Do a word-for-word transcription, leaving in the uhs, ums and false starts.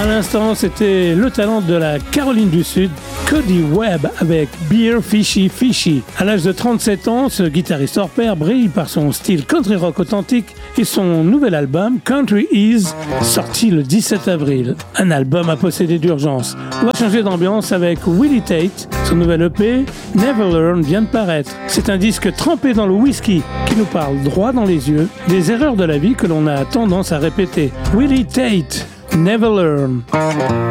À l'instant, c'était le talent de la Caroline du Sud, Cody Webb avec Beer Fishy Fishy. À l'âge de trente-sept ans, ce guitariste hors pair brille par son style country rock authentique et son nouvel album Country Is, sorti le dix-sept avril. Un album à posséder d'urgence. On va changer d'ambiance avec Willie Tate. Son nouvel E P, Never Learn, vient de paraître. C'est un disque trempé dans le whisky qui nous parle droit dans les yeux des erreurs de la vie que l'on a tendance à répéter. Willie Tate, Never Learn.